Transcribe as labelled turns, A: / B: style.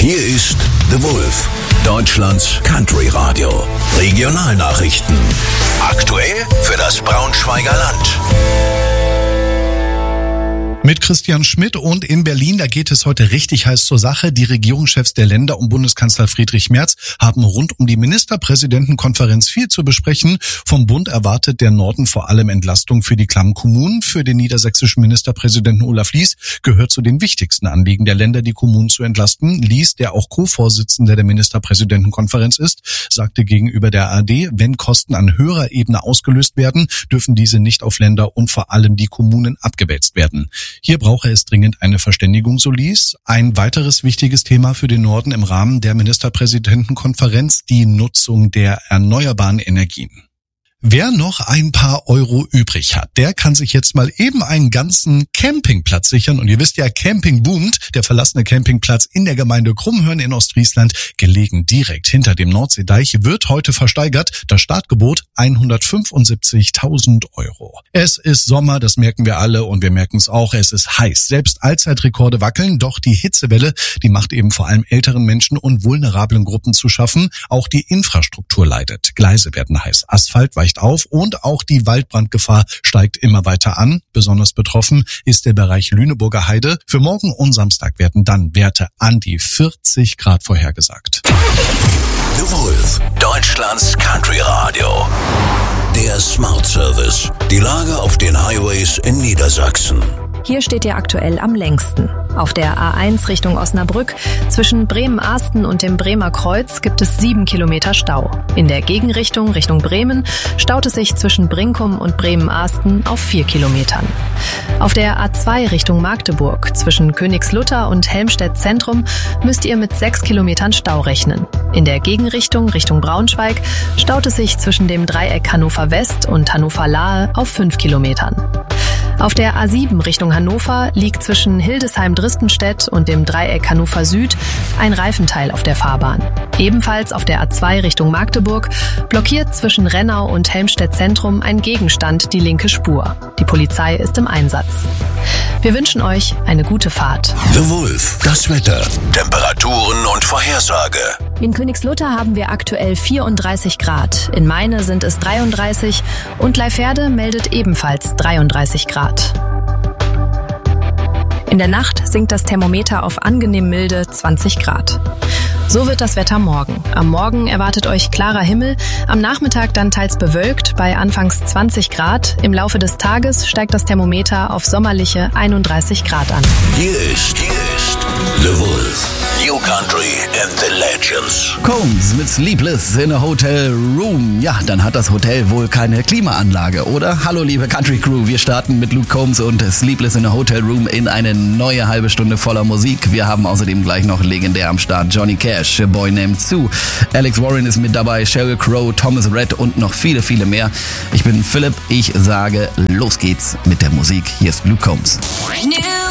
A: Hier ist The Wolf, Deutschlands Country Radio. Regionalnachrichten. Aktuell für das Braunschweiger Land.
B: Mit Christian Schmidt und in Berlin, da geht es heute richtig heiß zur Sache. Die Regierungschefs der Länder um Bundeskanzler Friedrich Merz haben rund um die Ministerpräsidentenkonferenz viel zu besprechen. Vom Bund erwartet der Norden vor allem Entlastung für die klammen Kommunen. Für den niedersächsischen Ministerpräsidenten Olaf Lies gehört zu den wichtigsten Anliegen der Länder, die Kommunen zu entlasten. Lies, der auch Co-Vorsitzender der Ministerpräsidentenkonferenz ist, sagte gegenüber der ARD, wenn Kosten an höherer Ebene ausgelöst werden, dürfen diese nicht auf Länder und vor allem die Kommunen abgewälzt werden. Hier brauche es dringend eine Verständigung, so Lies. Ein weiteres wichtiges Thema für den Norden im Rahmen der Ministerpräsidentenkonferenz, die Nutzung der erneuerbaren Energien. Wer noch ein paar Euro übrig hat, der kann sich jetzt mal eben einen ganzen Campingplatz sichern. Und ihr wisst ja, Camping boomt. Der verlassene Campingplatz in der Gemeinde Krummhörn in Ostfriesland, gelegen direkt hinter dem Nordseedeich, wird heute versteigert. Das Startgebot 175.000 Euro. Es ist Sommer, das merken wir alle und wir merken es auch. Es ist heiß. Selbst Allzeitrekorde wackeln. Doch die Hitzewelle, die macht eben vor allem älteren Menschen und vulnerablen Gruppen zu schaffen. Auch die Infrastruktur leidet. Gleise werden heiß. Asphalt weicht auf und auch die Waldbrandgefahr steigt immer weiter an. Besonders betroffen ist der Bereich Lüneburger Heide. Für morgen und Samstag werden dann Werte an die 40 Grad vorhergesagt.
A: The Wolf, Deutschlands Country Radio. Der Smart Service. Die Lage auf den Highways in Niedersachsen.
C: Hier steht ihr aktuell am längsten. Auf der A1 Richtung Osnabrück zwischen Bremen-Ahsten und dem Bremer Kreuz gibt es 7 Kilometer Stau. In der Gegenrichtung Richtung Bremen staut es sich zwischen Brinkum und Bremen-Ahsten auf 4 Kilometern. Auf der A2 Richtung Magdeburg zwischen Königslutter und Helmstedt Zentrum müsst ihr mit 6 Kilometern Stau rechnen. In der Gegenrichtung Richtung Braunschweig staut es sich zwischen dem Dreieck Hannover West und Hannover Lahe auf 5 Kilometern. Auf der A7 Richtung Hannover liegt zwischen Hildesheim-Dristenstedt und dem Dreieck Hannover Süd ein Reifenteil auf der Fahrbahn. Ebenfalls auf der A2 Richtung Magdeburg blockiert zwischen Rennau und Helmstedt Zentrum ein Gegenstand die linke Spur. Die Polizei ist im Einsatz. Wir wünschen euch eine gute Fahrt.
A: The Wolf, das Wetter, Temperaturen und Vorhersage.
C: In Königslutter haben wir aktuell 34 Grad, in Meine sind es 33 und Leiferde meldet ebenfalls 33 Grad. In der Nacht sinkt das Thermometer auf angenehm milde 20 Grad. So wird das Wetter morgen. Am Morgen erwartet euch klarer Himmel, am Nachmittag dann teils bewölkt bei anfangs 20 Grad. Im Laufe des Tages steigt das Thermometer auf sommerliche 31 Grad an.
A: Hier ist The Wolf, New Country and the Legends.
D: Combs mit Sleepless in a Hotel Room. Ja, dann hat das Hotel wohl keine Klimaanlage, oder? Hallo liebe Country Crew, wir starten mit Luke Combs und Sleepless in a Hotel Room in eine neue halbe Stunde voller Musik. Wir haben außerdem gleich noch legendär am Start Johnny Cash, A Boy Named Sue. Alex Warren ist mit dabei, Sheryl Crow, Thomas Rhett und noch viele, viele mehr. Ich bin Philipp, ich sage, los geht's mit der Musik. Hier ist Luke Combs.